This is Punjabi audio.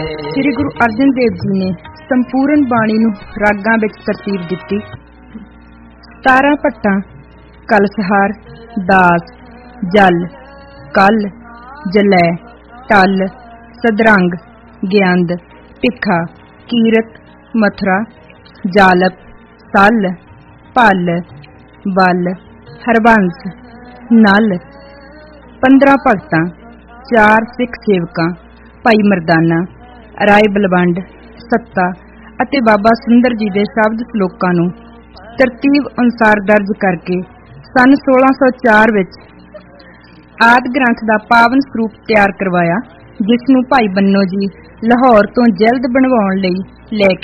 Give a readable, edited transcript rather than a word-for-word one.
ਸ੍ਰੀ ਗੁਰੂ ਅਰਜਨ ਦੇਵ ਜੀ ਨੇ ਸੰਪੂਰਨ ਬਾਣੀ ਨੂੰ ਰਾਗਾਂ ਵਿੱਚ ਤਰਤੀਬ ਦਿੱਤੀ। 17 ਭੱਟਾਂ ਕਲਸਹਾਰ, ਦਾਸ, ਜਲ, ਕਲ, ਜਲੈ, ਟਲ, ਸਦਰੰਗ, ਗਿਆੰਦ, ਭਿੱਖਾ, ਕੀਰਤ, ਮਥੁਰਾ, ਜਾਲਪ, ਸੱਲ, ਭੱਲ, ਬਲ, ਹਰਬੰਸ, ਨਲ। 15 ਭਗਤਾਂ, 4 ਸਿੱਖ ਸੇਵਕਾਂ, ਭਾਈ ਮਰਦਾਨਾ, ਰਾਏ ਬਲਵੰਡ, ਸੱਤਾ ਅਤੇ ਬਾਬਾ ਸੁੰਦਰ ਜੀ ਦੇ ਸ਼ਬਦ ਸਲੋਕਾਂ ਨੂੰ ਤਰਤੀਬ ਅਨੁਸਾਰ ਦਰਜ ਕਰਕੇ ਸੰਨ 1604 ਵਿੱਚ ਆਦਿ ਗ੍ਰੰਥ ਦਾ ਪਾਵਨ ਸਰੂਪ ਤਿਆਰ ਕਰਵਾਇਆ, ਜਿਸ ਨੂੰ ਭਾਈ ਬੰਨੋ ਜੀ ਲਾਹੌਰ ਤੋਂ ਜਲਦ ਬਣਵਾਉਣ ਲਈ ਲੈ